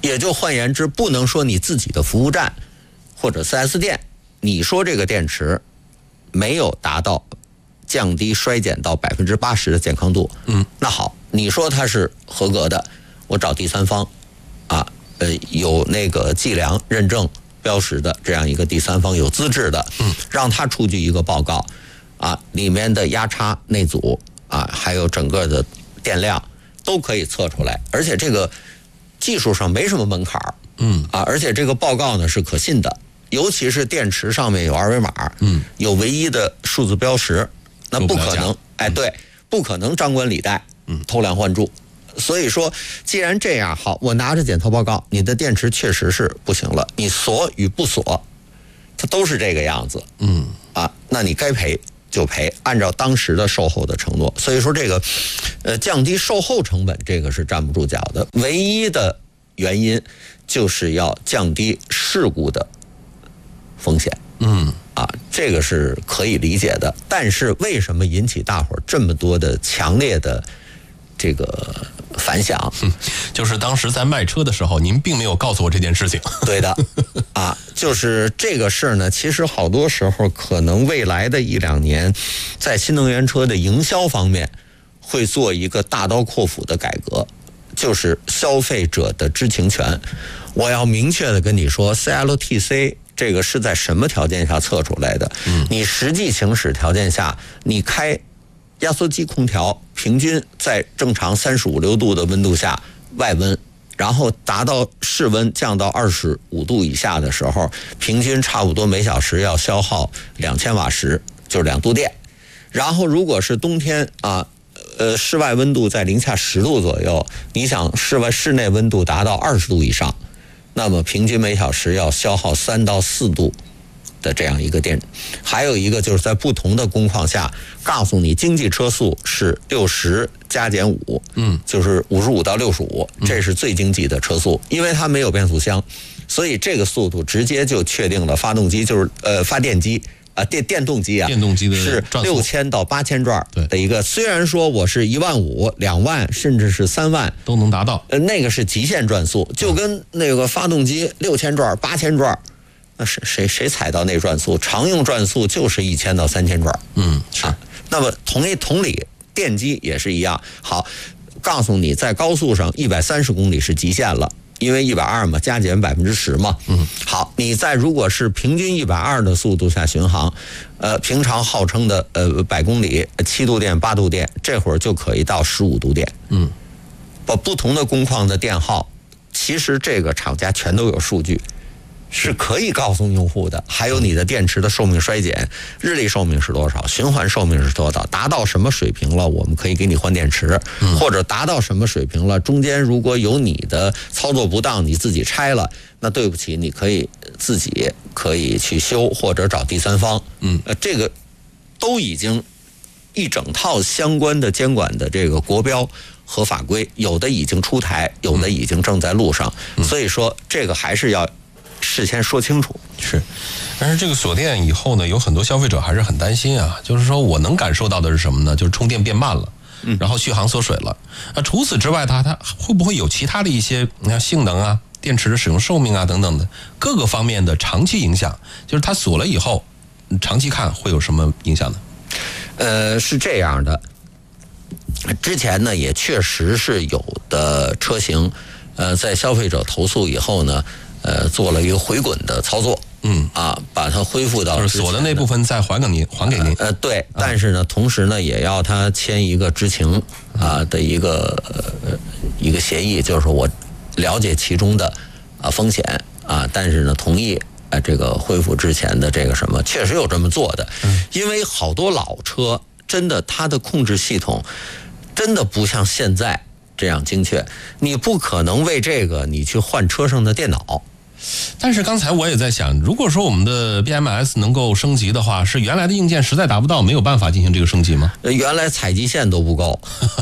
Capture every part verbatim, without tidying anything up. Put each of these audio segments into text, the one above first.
也就换言之，不能说你自己的服务站或者 四 S 店，你说这个电池没有达到降低衰减到百分之八十的健康度，嗯，那好，你说它是合格的，我找第三方，啊，呃，有那个计量认证标识的这样一个第三方有资质的，嗯，让他出具一个报告，啊，里面的压差内阻啊，还有整个的电量都可以测出来，而且这个技术上没什么门槛，嗯，啊，而且这个报告呢是可信的，尤其是电池上面有二维码，嗯，有唯一的数字标识，那不可能，哎，对，不可能张冠李戴，嗯，偷梁换柱。所以说，既然这样，好，我拿着检测报告，你的电池确实是不行了，你锁与不锁，它都是这个样子，嗯，啊，那你该赔就赔，按照当时的售后的承诺。所以说这个，呃，降低售后成本，这个是站不住脚的。唯一的原因就是要降低事故的风险，嗯，啊，这个是可以理解的。但是为什么引起大伙儿这么多的强烈的这个反响？ 嗯，就是当时在卖车的时候，您并没有告诉我这件事情。 对的，啊，就是这个事儿呢，其实好多时候可能未来的一两年，在新能源车的营销方面会做一个大刀阔斧的改革，就是消费者的知情权。我要明确的跟你说 ，C L T C 这个是在什么条件下测出来的？嗯，你实际行驶条件下，你开压缩机空调平均在正常三十五六度的温度下外温，然后达到室温降到二十五度以下的时候，平均差不多每小时要消耗两千瓦时，就是两度电。然后如果是冬天啊，呃，室外温度在零下十度左右，你想室外室内温度达到二十度以上，那么平均每小时要消耗三到四度的这样一个电。还有一个就是在不同的工况下，告诉你经济车速是六十加减五，嗯，就是五十五到六十五，这是最经济的车速，因为它没有变速箱，所以这个速度直接就确定了发动机就是呃发电机啊、呃、电电动机啊， 电动机的是六千到八千转的一个，虽然说我是一万五、两万甚至是三万都能达到， 呃，那个是极限转速，就跟那个发动机六千转、八千转。那谁谁谁踩到那转速？常用转速就是一千到三千转。嗯，是。啊、那么同一同理，电机也是一样。好，告诉你，在高速上一百三十公里是极限了，因为一百二嘛，加减百分之十嘛。嗯。好，你在如果是平均一百二的速度下巡航，呃，平常号称的呃百公里七度电、八度电，这会儿就可以到十五度电。嗯。把不同的工况的电耗，其实这个厂家全都有数据。是可以告诉用户的，还有你的电池的寿命衰减，日历寿命是多少，循环寿命是多少，达到什么水平了，我们可以给你换电池，或者达到什么水平了，中间如果有你的操作不当，你自己拆了，那对不起，你可以自己可以去修，或者找第三方。嗯，呃，这个都已经一整套相关的监管的这个国标和法规，有的已经出台，有的已经正在路上，所以说这个还是要事先说清楚。 是，但是这个锁电以后呢，有很多消费者还是很担心啊。就是说我能感受到的是什么呢？就是充电变慢了，嗯，然后续航缩水了。那除此之外，它它会不会有其他的一些你看性能啊、电池的使用寿命啊等等的各个方面的长期影响？就是它锁了以后，长期看会有什么影响呢？ 呃，是这样的，之前呢也确实是有的车型，呃，在消费者投诉以后呢。呃，做了一个回滚的操作，嗯啊，把它恢复到就是锁的那部分再还给您，还给您。 呃，对，但是呢，同时呢，也要他签一个知情啊的一个呃一个协议，就是我了解其中的啊风险啊，但是呢，同意啊这个恢复之前的这个什么，确实有这么做的，因为好多老车真的它的控制系统真的不像现在这样精确，你不可能为这个你去换车上的电脑。 但是刚才我也在想，如果说我们的 B M S 能够升级的话，是原来的硬件实在达不到，没有办法进行这个升级吗？ 原来采集线都不够。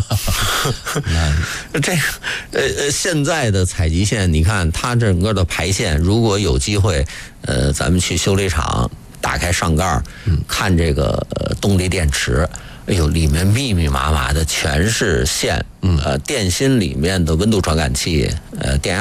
这呃呃，现在的采集线，你看它整个的排线，如果有机会，呃，咱们去修理厂打开上盖，看这个呃动力电池。哎呦，里面密密麻麻的全是线，呃，电芯里面的温度传感器，呃，电压